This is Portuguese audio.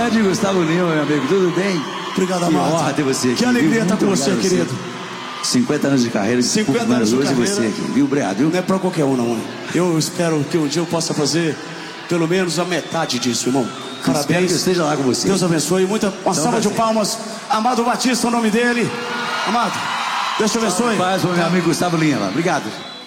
grande Gustavo Lima, meu amigo, tudo bem? Obrigado, que Amado. honra ter você aqui. Que alegria estar com você, obrigado querido. 50 anos de carreira, 50 anos de carreira. você aqui, viu, obrigado, viu? Não é pra qualquer um, não. Eu espero que um dia eu possa fazer pelo menos a metade disso, irmão. Parabéns. Espero que eu esteja lá com você. Deus abençoe. Uma salva de palmas. Amado Batista, o nome dele. Amado, Deus te abençoe. Paz, meu amigo Gustavo Lima. Obrigado.